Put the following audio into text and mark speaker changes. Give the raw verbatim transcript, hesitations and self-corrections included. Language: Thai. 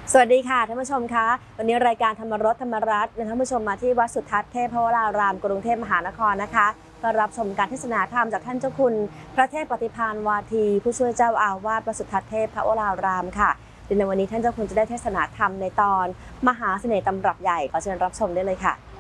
Speaker 1: สวัสดีค่ะท่านผู้ชมคะวันนี้รายการธรรมรสธรรมรัตน์นำท่านผู้ชมมาที่วัดสุทัศน์เทพวรารามกรุงเทพมหานครนะคะเพื่อรับชมการเทศนาธรรมจากท่านเจ้าคุณพระเทพปฏิภาณวาทีผู้ช่วยเจ้าอาวาสวัดสุทัศน์เทพวรารามค่ะในวันนี้ท่านเจ้าคุณจะได้เทศนาธรรมในตอนมหาเสน่ห์ตำรับใหญ่ขอเชิญรับชมได้เลยค่ะ